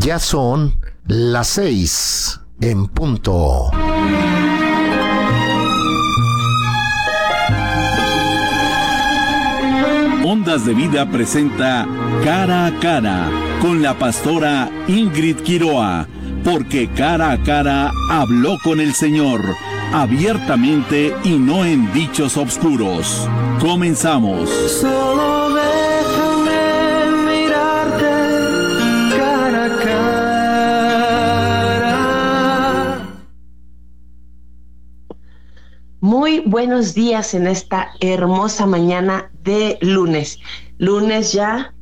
Ya son las 6 en punto. Ondas de Vida presenta Cara a Cara con la pastora Ingrid Quiroa, porque cara a cara habló con el Señor, abiertamente y no en dichos obscuros. Comenzamos. Solo déjame mirarte cara a cara. Muy buenos días en esta hermosa mañana de lunes. Lunes ya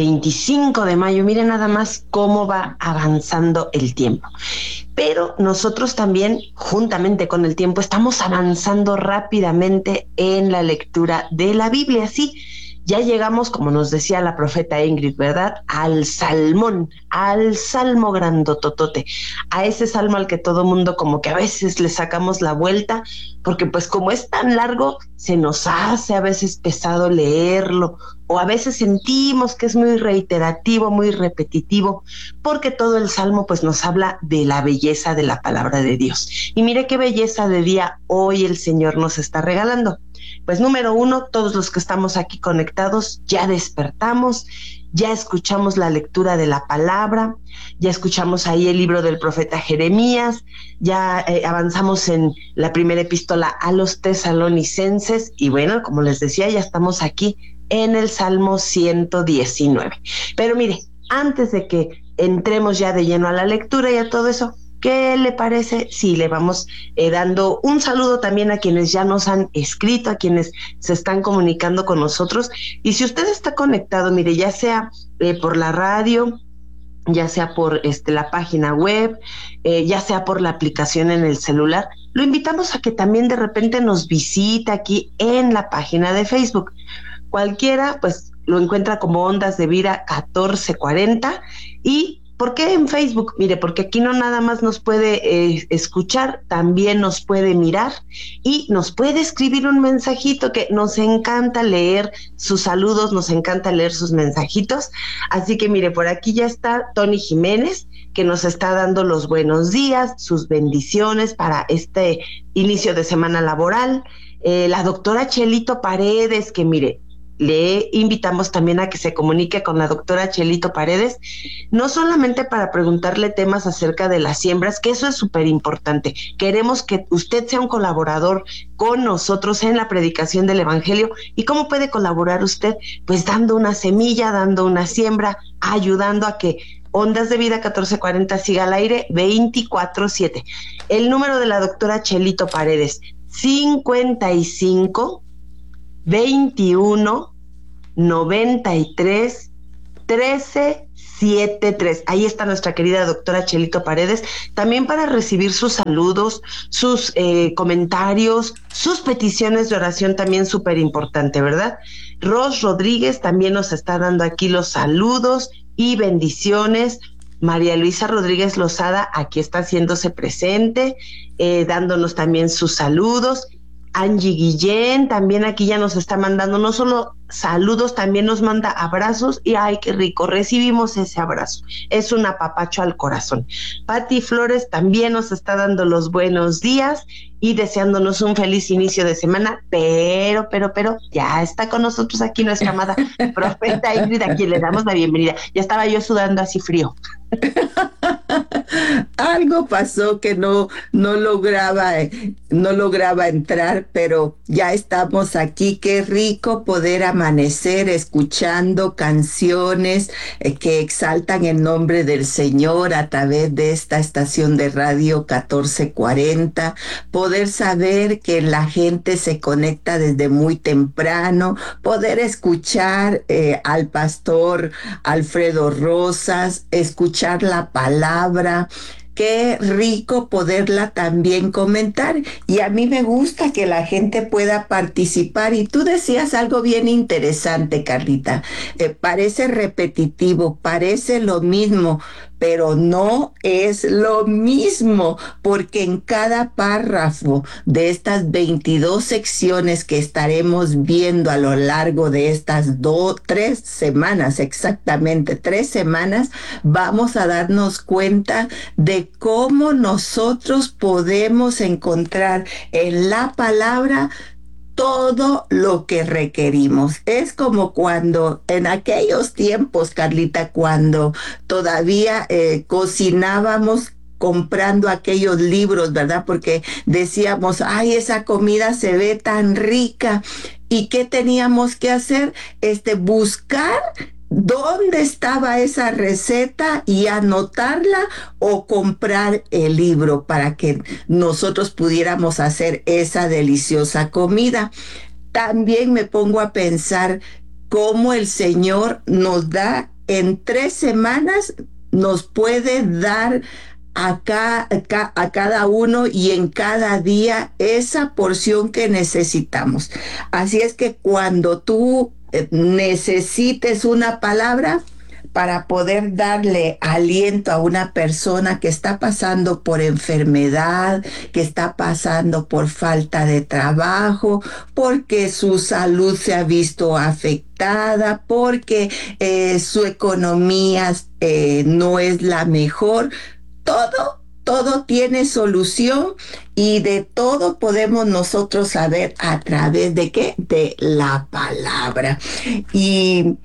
25 de mayo. Miren nada más cómo va avanzando el tiempo. Pero nosotros también, juntamente con el tiempo, estamos avanzando rápidamente en la lectura de la Biblia. Sí, ya llegamos, como nos decía la profeta Ingrid, ¿verdad? Al salmón, al salmo grandototote, a ese salmo al que todo mundo como que a veces le sacamos la vuelta, porque pues como es tan largo, se nos hace a veces pesado leerlo, o a veces sentimos que es muy reiterativo, muy repetitivo, porque todo el salmo pues nos habla de la belleza de la palabra de Dios. Y mire qué belleza de día hoy el Señor nos está regalando. Pues número uno, todos los que estamos aquí conectados ya despertamos, ya escuchamos la lectura de la palabra, ya escuchamos ahí el libro del profeta Jeremías, ya avanzamos en la primera epístola a los tesalonicenses y bueno, como les decía, ya estamos aquí en el Salmo 119. Pero mire, antes de que entremos ya de lleno a la lectura y a todo eso, ¿qué le parece si le vamos dando un saludo también a quienes ya nos han escrito, a quienes se están comunicando con nosotros? Y si usted está conectado, mire, ya sea por la radio, ya sea por la página web, ya sea por la aplicación en el celular, lo invitamos a que también de repente nos visite aquí en la página de Facebook. Cualquiera, pues, lo encuentra como Ondas de Vida 1440. ¿Y por qué en Facebook? Mire, porque aquí no nada más nos puede escuchar, también nos puede mirar y nos puede escribir un mensajito, que nos encanta leer sus saludos, nos encanta leer sus mensajitos. Así que mire, por aquí ya está Tony Jiménez, que nos está dando los buenos días, sus bendiciones para este inicio de semana laboral. La doctora Chelito Paredes, que mire, le invitamos también a que se comunique con la doctora Chelito Paredes, no solamente para preguntarle temas acerca de las siembras, que eso es súper importante. Queremos que usted sea un colaborador con nosotros en la predicación del Evangelio. ¿Y cómo puede colaborar usted? Pues dando una semilla, dando una siembra, ayudando a que Ondas de Vida 1440 siga al aire 24/7. El número de la doctora Chelito Paredes, 55 21 93 13 73. Ahí está nuestra querida doctora Chelito Paredes, también para recibir sus saludos, sus comentarios, sus peticiones de oración, también súper importante, ¿verdad? Ros Rodríguez también nos está dando aquí los saludos y bendiciones. María Luisa Rodríguez Lozada aquí está haciéndose presente, dándonos también sus saludos. Angie Guillén también aquí ya nos está mandando no solo saludos, también nos manda abrazos y ¡ay, qué rico! Recibimos ese abrazo. Es un apapacho al corazón. Pati Flores también nos está dando los buenos días y deseándonos un feliz inicio de semana, pero ya está con nosotros aquí nuestra amada profeta Ingrid, a quien le damos la bienvenida. Ya estaba yo sudando así frío. Algo pasó que no lograba entrar, pero ya estamos aquí. Qué rico poder amanecer escuchando canciones que exaltan el nombre del Señor a través de esta estación de radio 1440, poder saber que la gente se conecta desde muy temprano, poder escuchar al pastor Alfredo Rosas, escuchar la palabra. Qué rico poderla también comentar, y a mí me gusta que la gente pueda participar. Y tú decías algo bien interesante, Carlita. Parece repetitivo, parece lo mismo, pero no es lo mismo, porque en cada párrafo de estas 22 secciones que estaremos viendo a lo largo de estas 3 semanas, exactamente 3 semanas, vamos a darnos cuenta de cómo nosotros podemos encontrar en la palabra todo lo que requerimos. Es como cuando en aquellos tiempos, Carlita, cuando todavía cocinábamos comprando aquellos libros, ¿verdad? Porque decíamos, ay, esa comida se ve tan rica. ¿Y qué teníamos que hacer? Buscar dónde estaba esa receta y anotarla o comprar el libro para que nosotros pudiéramos hacer esa deliciosa comida. También me pongo a pensar cómo el Señor nos da en 3 semanas, nos puede dar a cada uno y en cada día esa porción que necesitamos. Así es que cuando tú necesites una palabra para poder darle aliento a una persona que está pasando por enfermedad, que está pasando por falta de trabajo, porque su salud se ha visto afectada, porque su economía no es la mejor, todo tiene solución y de todo podemos nosotros saber a través de ¿qué? De la palabra. Y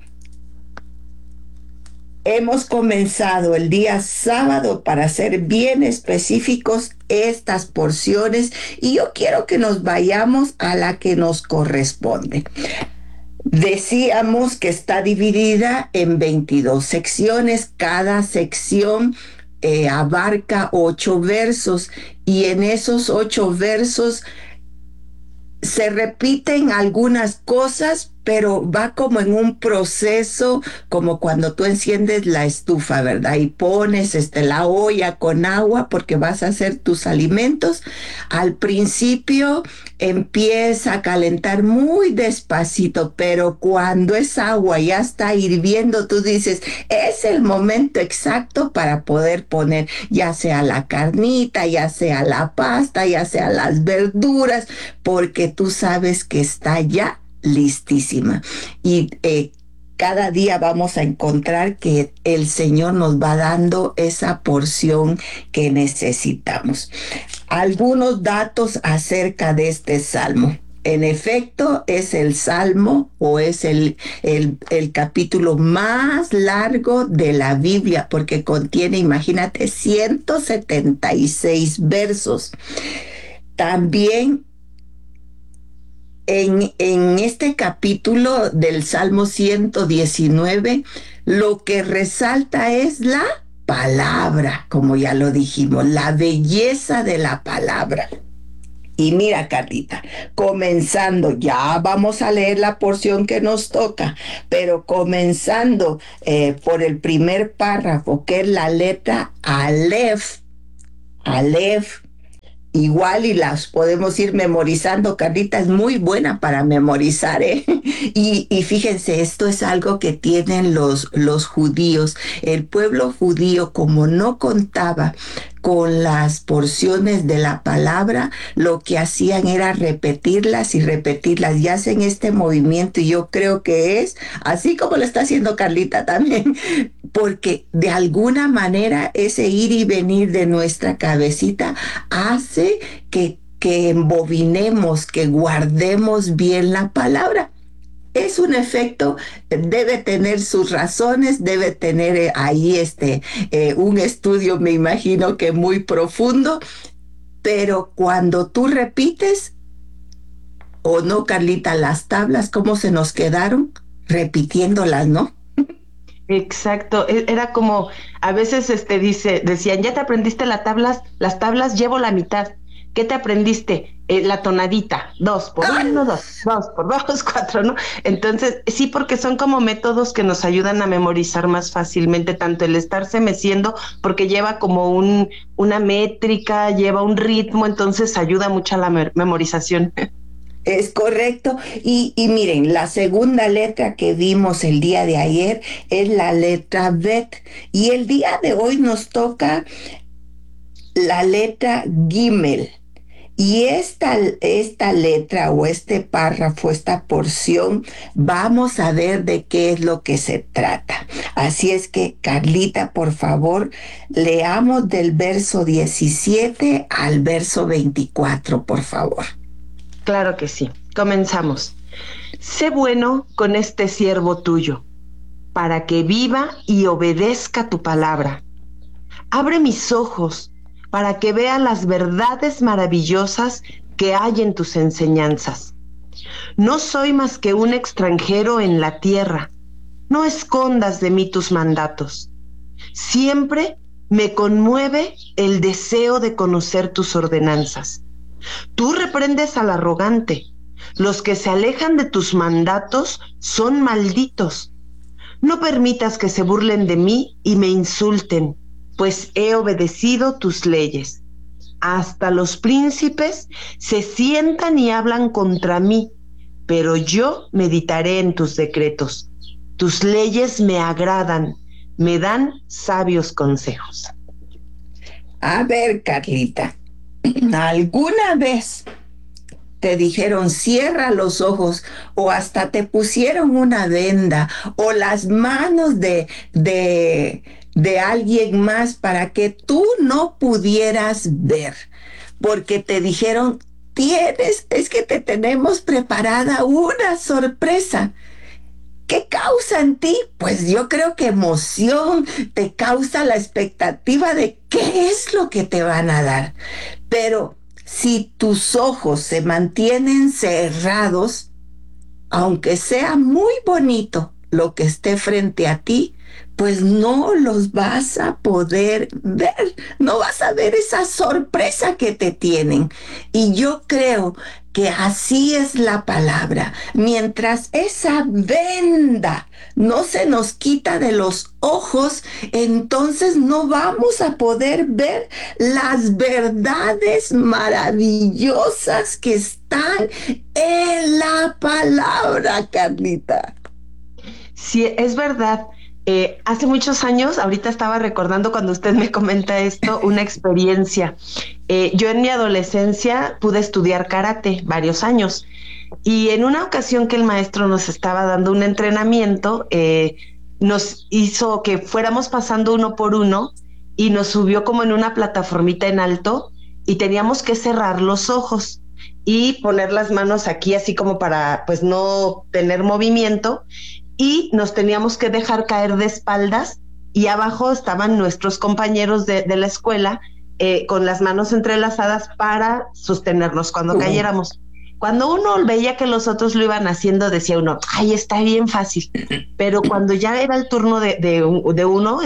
hemos comenzado el día sábado, para ser bien específicos, estas porciones, y yo quiero que nos vayamos a la que nos corresponde. Decíamos que está dividida en 22 secciones, cada sección abarca 8 versos, y en esos 8 versos se repiten algunas cosas, pero va como en un proceso, como cuando tú enciendes la estufa, ¿verdad? Y pones la olla con agua porque vas a hacer tus alimentos. Al principio empieza a calentar muy despacito, pero cuando esa agua ya está hirviendo, tú dices, es el momento exacto para poder poner ya sea la carnita, ya sea la pasta, ya sea las verduras, porque tú sabes que está ya listísima. Y cada día vamos a encontrar que el Señor nos va dando esa porción que necesitamos. Algunos datos acerca de este salmo. En efecto, es el salmo o es el capítulo más largo de la Biblia, porque contiene, imagínate, 176 versos. También en este capítulo del Salmo 119, lo que resalta es la palabra, como ya lo dijimos, la belleza de la palabra. Y mira, Carlita, comenzando, ya vamos a leer la porción que nos toca, pero comenzando por el primer párrafo, que es la letra Aleph, igual, y las podemos ir memorizando. Carlita es muy buena para memorizar, ¿eh? Y fíjense, esto es algo que tienen los judíos. El pueblo judío, como no contaba con las porciones de la palabra, lo que hacían era repetirlas y repetirlas, y hacen este movimiento, y yo creo que es así como lo está haciendo Carlita también, porque de alguna manera ese ir y venir de nuestra cabecita hace que embobinemos, que guardemos bien la palabra. Es un efecto, debe tener sus razones, debe tener ahí un estudio, me imagino que muy profundo, pero cuando tú repites, o no, Carlita, las tablas, ¿cómo se nos quedaron? Repitiéndolas, ¿no? Exacto, era como, a veces decían, ya te aprendiste las tablas, llevo la mitad. ¿Qué te aprendiste? La tonadita, 2 por 1, 2 por 2, 4, ¿no? Entonces, sí, porque son como métodos que nos ayudan a memorizar más fácilmente, tanto el estarse meciendo, porque lleva como una métrica, lleva un ritmo, entonces ayuda mucho a la memorización. Es correcto. Y miren, la segunda letra que vimos el día de ayer es la letra Bet. Y el día de hoy nos toca la letra Gimel. Y esta letra o este párrafo, esta porción, vamos a ver de qué es lo que se trata. Así es que, Carlita, por favor, leamos del verso 17 al verso 24, por favor. Claro que sí. Comenzamos. Sé bueno con este siervo tuyo, para que viva y obedezca tu palabra. Abre mis ojos para que vea las verdades maravillosas que hay en tus enseñanzas. No soy más que un extranjero en la tierra. No escondas de mí tus mandatos. Siempre me conmueve el deseo de conocer tus ordenanzas. Tú reprendes al arrogante. Los que se alejan de tus mandatos son malditos. No permitas que se burlen de mí y me insulten, pues he obedecido tus leyes. Hasta los príncipes se sientan y hablan contra mí, pero yo meditaré en tus decretos. Tus leyes me agradan, me dan sabios consejos. A ver, Carlita, ¿alguna vez te dijeron cierra los ojos o hasta te pusieron una venda o las manos de alguien más para que tú no pudieras ver? Porque te dijeron, es que te tenemos preparada una sorpresa. ¿Qué causa en ti? Pues yo creo que emoción, te causa la expectativa de qué es lo que te van a dar. Pero si tus ojos se mantienen cerrados, aunque sea muy bonito lo que esté frente a ti, pues no los vas a poder ver, no vas a ver esa sorpresa que te tienen. Y yo creo que así es la palabra. Mientras esa venda no se nos quita de los ojos, entonces no vamos a poder ver las verdades maravillosas que están en la palabra, Carlita. Sí, es verdad. Hace muchos años, ahorita estaba recordando cuando usted me comenta esto, una experiencia. Yo en mi adolescencia pude estudiar karate varios años y en una ocasión que el maestro nos estaba dando un entrenamiento, nos hizo que fuéramos pasando uno por uno y nos subió como en una plataformita en alto y teníamos que cerrar los ojos y poner las manos aquí así como para pues no tener movimiento. Y nos teníamos que dejar caer de espaldas y abajo estaban nuestros compañeros de la escuela con las manos entrelazadas para sostenernos cuando cayéramos. Cuando uno veía que los otros lo iban haciendo, decía uno, ay, está bien fácil. Pero cuando ya era el turno de uno,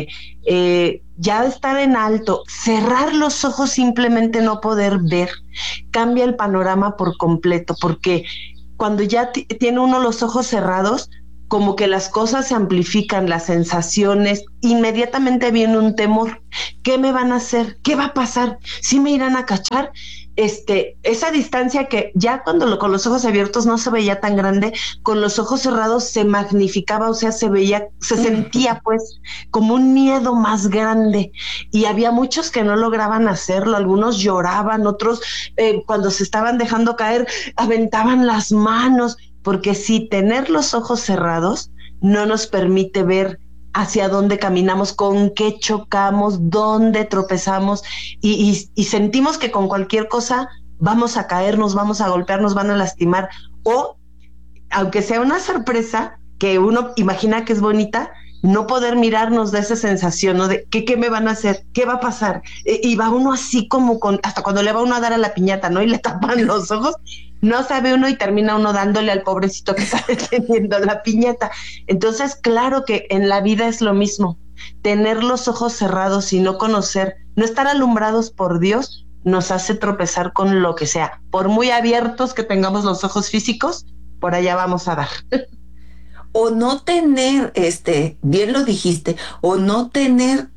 ya estar en alto, cerrar los ojos, simplemente no poder ver, cambia el panorama por completo, porque cuando ya tiene uno los ojos cerrados, como que las cosas se amplifican, las sensaciones, inmediatamente viene un temor. ¿Qué me van a hacer? ¿Qué va a pasar? ¿Sí me irán a cachar? Esa distancia que ya cuando con los ojos abiertos no se veía tan grande, con los ojos cerrados se magnificaba, o sea, se sentía pues como un miedo más grande. Y había muchos que no lograban hacerlo, algunos lloraban, otros cuando se estaban dejando caer, aventaban las manos, porque si tener los ojos cerrados no nos permite ver hacia dónde caminamos, con qué chocamos, dónde tropezamos y sentimos que con cualquier cosa vamos a caernos, vamos a golpearnos, van a lastimar, o aunque sea una sorpresa que uno imagina que es bonita, no poder mirarnos de esa sensación, ¿no? De ¿qué me van a hacer? ¿Qué va a pasar? Y va uno así como hasta cuando le va uno a dar a la piñata, ¿no? Y le tapan los ojos, no sabe uno y termina uno dándole al pobrecito que está deteniendo la piñata. Entonces, claro que en la vida es lo mismo. Tener los ojos cerrados y no conocer, no estar alumbrados por Dios, nos hace tropezar con lo que sea. Por muy abiertos que tengamos los ojos físicos, por allá vamos a dar. O no tener, bien lo dijiste, o no tener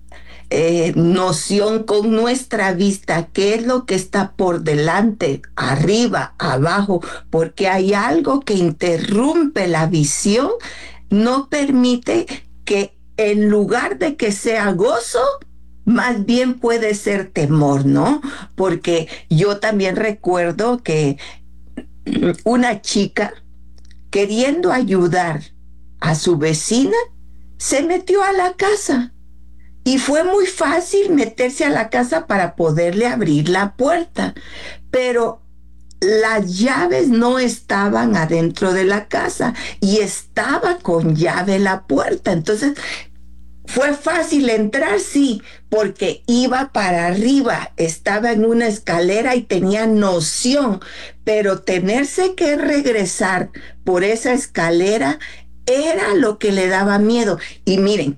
noción con nuestra vista, qué es lo que está por delante, arriba, abajo, porque hay algo que interrumpe la visión, no permite que en lugar de que sea gozo, más bien puede ser temor, ¿no? Porque yo también recuerdo que una chica, queriendo ayudar a su vecina, se metió a la casa. Y fue muy fácil meterse a la casa para poderle abrir la puerta. Pero las llaves no estaban adentro de la casa y estaba con llave la puerta. Entonces, fue fácil entrar, sí, porque iba para arriba, estaba en una escalera y tenía noción, pero tenerse que regresar por esa escalera era lo que le daba miedo. Y miren,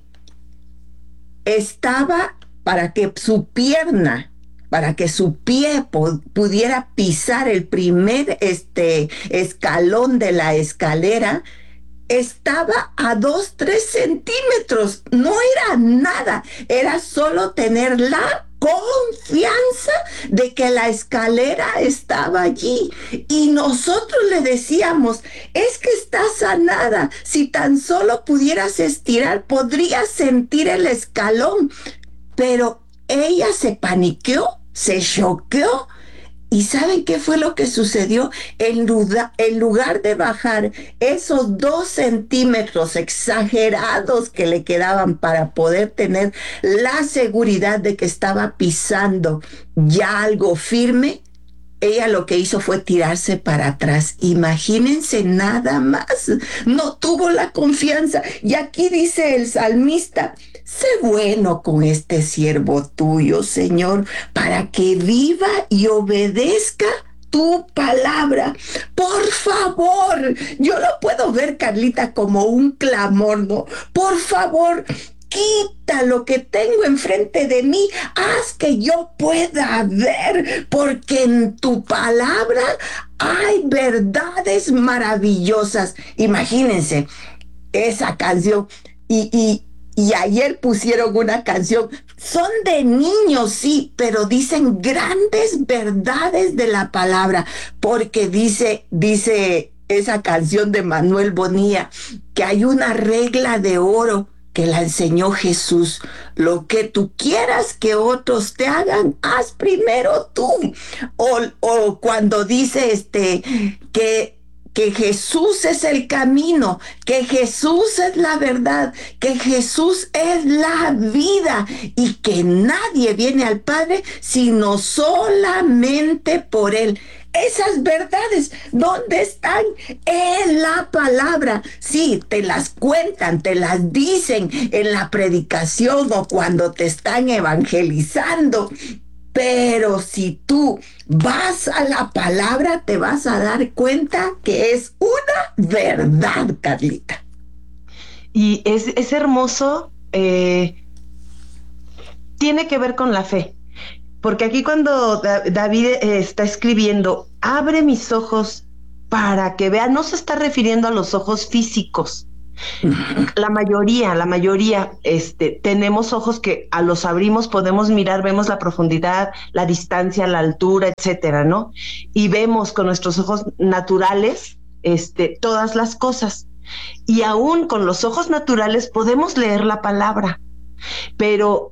estaba para que su pierna, para que su pie pudiera pisar el primer escalón de la escalera, estaba a 2-3 centímetros, no era nada, era solo tener la confianza de que la escalera estaba allí. Y nosotros le decíamos, es que está sanada, si tan solo pudieras estirar, podrías sentir el escalón. Pero ella se paniqueó, se choqueó. ¿Y saben qué fue lo que sucedió? En lugar de bajar esos 2 centímetros exagerados que le quedaban para poder tener la seguridad de que estaba pisando ya algo firme, ella lo que hizo fue tirarse para atrás. Imagínense nada más. No tuvo la confianza. Y aquí dice el salmista, sé bueno con este siervo tuyo, Señor, para que viva y obedezca tu palabra. Por favor, yo lo puedo ver, Carlita, como un clamor, ¿no? Por favor, quita lo que tengo enfrente de mí, haz que yo pueda ver, porque en tu palabra hay verdades maravillosas. Imagínense esa canción y ayer pusieron una canción, son de niños, sí, pero dicen grandes verdades de la palabra, porque dice esa canción de Manuel Bonilla, que hay una regla de oro que la enseñó Jesús. Lo que tú quieras que otros te hagan, haz primero tú. O cuando dice que Jesús es el camino, que Jesús es la verdad, que Jesús es la vida y que nadie viene al Padre sino solamente por Él. Esas verdades, ¿dónde están? En la palabra. Sí, te las cuentan, te las dicen en la predicación o cuando te están evangelizando. Pero si tú vas a la palabra, te vas a dar cuenta que es una verdad, Carlita. Y es hermoso, tiene que ver con la fe. Porque aquí cuando David está escribiendo, abre mis ojos para que vea, no se está refiriendo a los ojos físicos. La mayoría, tenemos ojos que a los abrimos, podemos mirar, vemos la profundidad, la distancia, la altura, etcétera, ¿no? Y vemos con nuestros ojos naturales, todas las cosas. Y aún con los ojos naturales podemos leer la palabra. Pero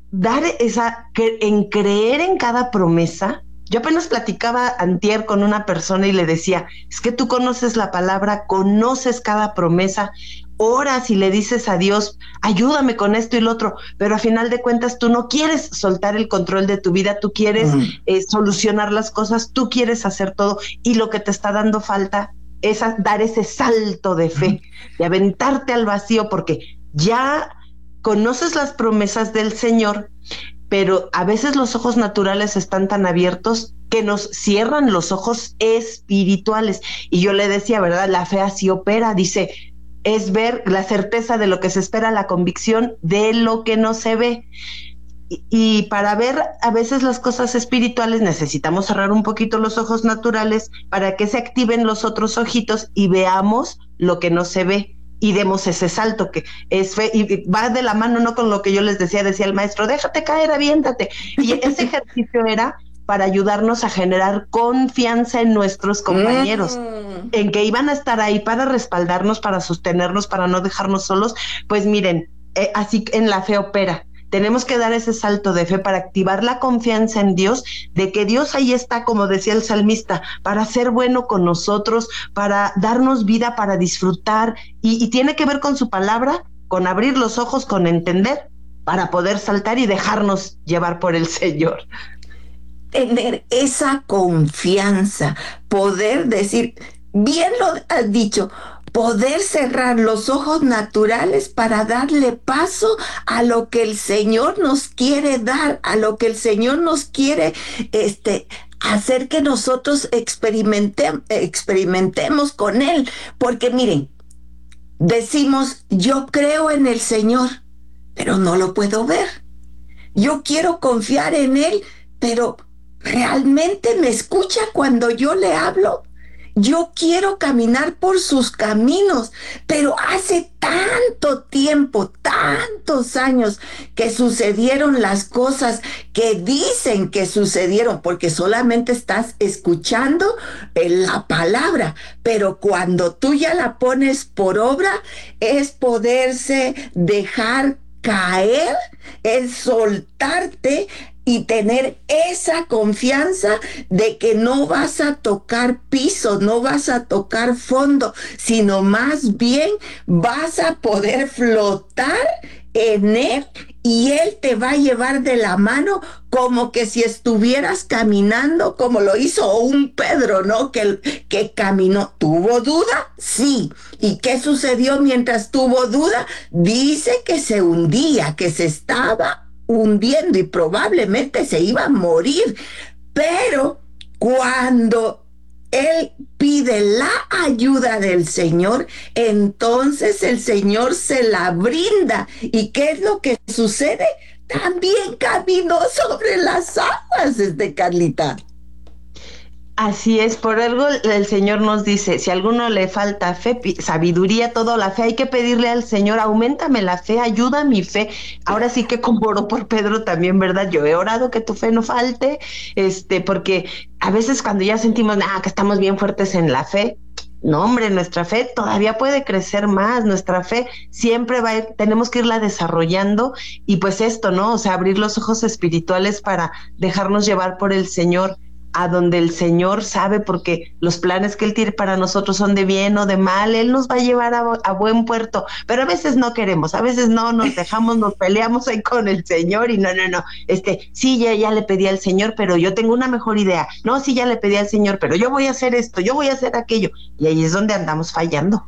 creer en cada promesa. Yo apenas platicaba antier con una persona y le decía, es que tú conoces la palabra, conoces cada promesa, oras y le dices a Dios, ayúdame con esto y lo otro, pero a final de cuentas tú no quieres soltar el control de tu vida, tú quieres solucionar las cosas, tú quieres hacer todo, y lo que te está dando falta es dar ese salto de fe, de aventarte al vacío, porque ya conoces las promesas del Señor, pero a veces los ojos naturales están tan abiertos que nos cierran los ojos espirituales. Y yo le decía, ¿verdad? La fe así opera, dice, es ver la certeza de lo que se espera, la convicción de lo que no se ve. Y para ver a veces las cosas espirituales necesitamos cerrar un poquito los ojos naturales para que se activen los otros ojitos y veamos lo que no se ve. y demos ese salto que es fe, y va de la mano, no con lo que yo les decía el maestro, déjate caer, aviéntate. Y ese ejercicio era para ayudarnos a generar confianza en nuestros compañeros, en que iban a estar ahí para respaldarnos, para sostenernos, para no dejarnos solos. Pues miren, así en la fe opera. Tenemos que dar ese salto de fe para activar la confianza en Dios, de que Dios ahí está, como decía el salmista, para ser bueno con nosotros, para darnos vida, para disfrutar, y tiene que ver con su palabra, con abrir los ojos, con entender, para poder saltar y dejarnos llevar por el Señor. Tener esa confianza, poder decir, bien lo has dicho, poder cerrar los ojos naturales para darle paso a lo que el Señor nos quiere dar, a lo que el Señor nos quiere hacer que nosotros experimentemos con Él. Porque miren, decimos, yo creo en el Señor, pero no lo puedo ver. Yo quiero confiar en Él, pero ¿realmente me escucha cuando yo le hablo? Yo quiero caminar por sus caminos, pero hace tanto tiempo, tantos años que sucedieron las cosas que dicen que sucedieron, porque solamente estás escuchando la palabra, pero cuando tú ya la pones por obra, es poderse dejar caer, es soltarte y tener esa confianza de que no vas a tocar piso, no vas a tocar fondo, sino más bien vas a poder flotar en Él y Él te va a llevar de la mano como que si estuvieras caminando, como lo hizo un Pedro, ¿no? Que caminó. ¿Tuvo duda? Sí. ¿Y qué sucedió mientras tuvo duda? Dice que se hundía, que se estaba hundiendo y probablemente se iba a morir. Pero cuando él pide la ayuda del Señor, entonces el Señor se la brinda. ¿Y qué es lo que sucede? También caminó sobre las aguas, Carlita. Así es, por algo el Señor nos dice, si a alguno le falta fe, sabiduría, toda la fe, hay que pedirle al Señor, auméntame la fe, ayuda mi fe. Ahora sí que como oró por Pedro también, ¿verdad? Yo he orado que tu fe no falte, porque a veces cuando ya sentimos que estamos bien fuertes en la fe, no, hombre, nuestra fe todavía puede crecer más, nuestra fe siempre va a ir, tenemos que irla desarrollando, y pues esto, ¿no? O sea, abrir los ojos espirituales para dejarnos llevar por el Señor, a donde el Señor sabe, porque los planes que Él tiene para nosotros son de bien o de mal. Él nos va a llevar a buen puerto, pero a veces no queremos, a veces no nos dejamos, nos peleamos ahí con el Señor y no, sí, ya le pedí al Señor, pero yo tengo una mejor idea. No, sí, ya le pedí al Señor, pero yo voy a hacer esto, yo voy a hacer aquello, y ahí es donde andamos fallando.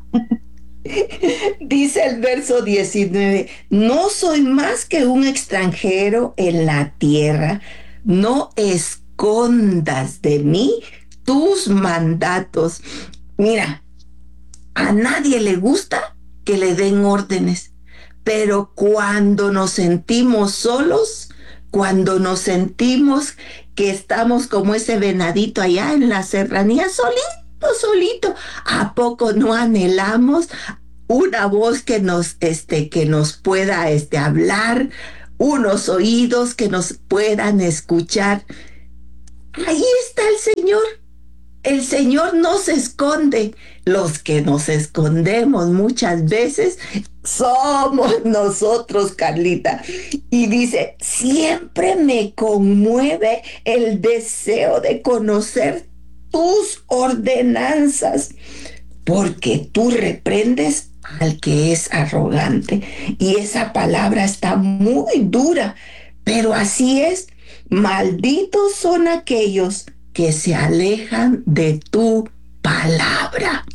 Dice el verso 19, no soy más que un extranjero en la tierra, no escondas de mí tus mandatos. Mira, a nadie le gusta que le den órdenes, pero cuando nos sentimos solos, cuando nos sentimos que estamos como ese venadito allá en la serranía, solito, ¿a poco no anhelamos una voz que nos pueda hablar, unos oídos que nos puedan escuchar? Ahí está el Señor. El Señor no se esconde. Los que nos escondemos muchas veces somos nosotros, Carlita. Y dice, siempre me conmueve el deseo de conocer tus ordenanzas, porque tú reprendes al que es arrogante. Y esa palabra está muy dura, pero así es. Malditos son aquellos que se alejan de tu palabra.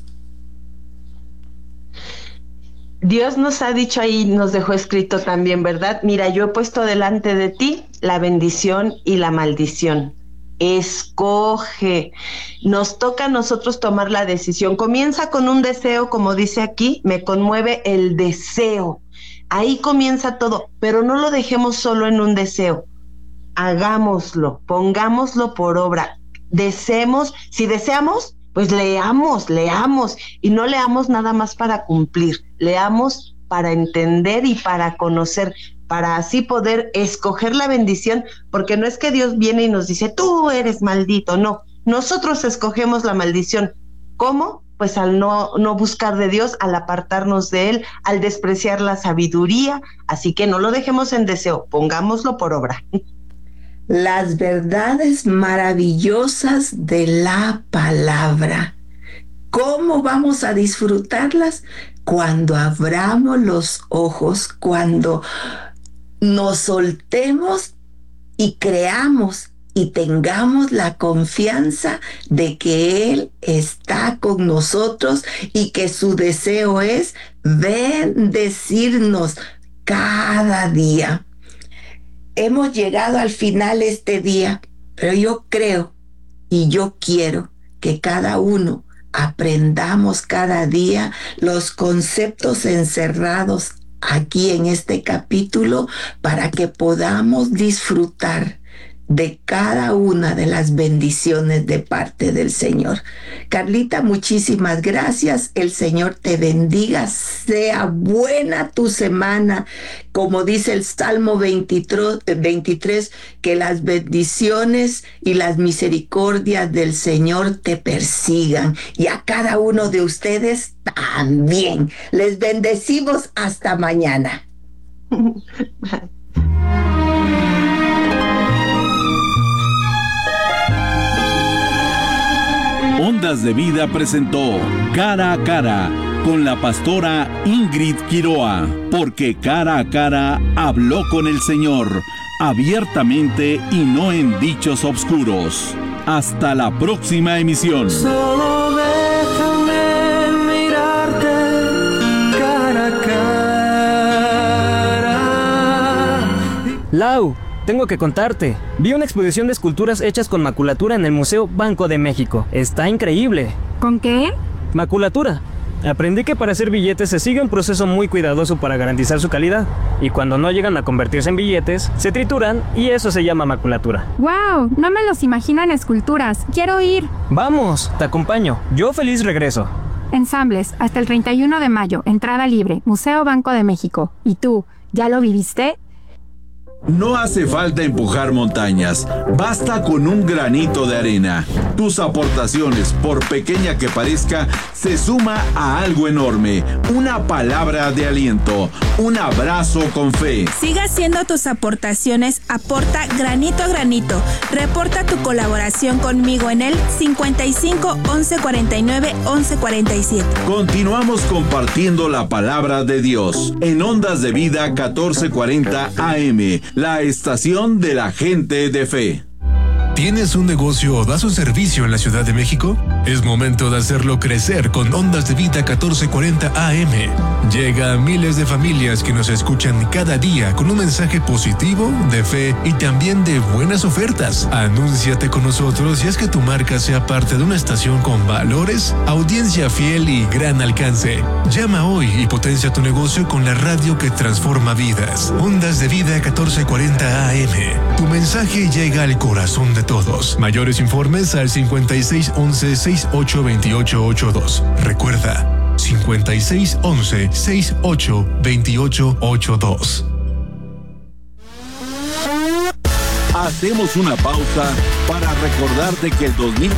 Dios nos ha dicho ahí, nos dejó escrito también, ¿verdad? Mira, yo he puesto delante de ti la bendición y la maldición. Escoge. Nos toca a nosotros tomar la decisión. Comienza con un deseo, como dice aquí, me conmueve el deseo. Ahí comienza todo, pero no lo dejemos solo en un deseo. Hagámoslo, pongámoslo por obra. Si deseamos, pues leamos, y no leamos nada más para cumplir, leamos para entender y para conocer, para así poder escoger la bendición, porque no es que Dios viene y nos dice, tú eres maldito, no, nosotros escogemos la maldición. ¿Cómo? Pues al no buscar de Dios, al apartarnos de Él, al despreciar la sabiduría, así que no lo dejemos en deseo, pongámoslo por obra. Las verdades maravillosas de la palabra. ¿Cómo vamos a disfrutarlas? Cuando abramos los ojos, cuando nos soltemos y creamos y tengamos la confianza de que Él está con nosotros y que su deseo es bendecirnos cada día. Hemos llegado al final este día, pero yo creo y yo quiero que cada uno aprendamos cada día los conceptos encerrados aquí en este capítulo para que podamos disfrutar de cada una de las bendiciones de parte del Señor. Carlita, muchísimas gracias. El Señor te bendiga. Sea buena tu semana. Como dice el Salmo 23, que las bendiciones y las misericordias del Señor te persigan. Y a cada uno de ustedes también. Les bendecimos hasta mañana. Ondas de Vida presentó Cara a Cara con la pastora Ingrid Quiroa, porque cara a cara habló con el Señor, abiertamente y no en dichos obscuros. Hasta la próxima emisión. Solo déjame mirarte cara a cara. Lau, tengo que contarte. Vi una exposición de esculturas hechas con maculatura en el Museo Banco de México. Está increíble. ¿Con qué? Maculatura. Aprendí que para hacer billetes se sigue un proceso muy cuidadoso para garantizar su calidad. Y cuando no llegan a convertirse en billetes, se trituran y eso se llama maculatura. ¡Wow! No me los imagino en esculturas. ¡Quiero ir! ¡Vamos! Te acompaño. Yo feliz regreso. Ensambles, hasta el 31 de mayo. Entrada libre. Museo Banco de México. ¿Y tú? ¿Ya lo viviste? No hace falta empujar montañas, basta con un granito de arena. Tus aportaciones, por pequeña que parezca, se suma a algo enorme. Una palabra de aliento, un abrazo con fe. Siga haciendo tus aportaciones, aporta granito a granito. Reporta tu colaboración conmigo en el 55 11 49 11 47. Continuamos compartiendo la palabra de Dios en Ondas de Vida 1440 AM. La estación de la gente de fe. ¿Tienes un negocio o das un servicio en la Ciudad de México? Es momento de hacerlo crecer con Ondas de Vida 1440 AM. Llega a miles de familias que nos escuchan cada día con un mensaje positivo, de fe y también de buenas ofertas. Anúnciate con nosotros y haz que tu marca sea parte de una estación con valores, audiencia fiel y gran alcance. Llama hoy y potencia tu negocio con la radio que transforma vidas. Ondas de Vida 1440 AM. Tu mensaje llega al corazón de todos. Mayores informes al 5611-682882. Recuerda, 5611-682882. Hacemos una pausa para recordarte que el 2000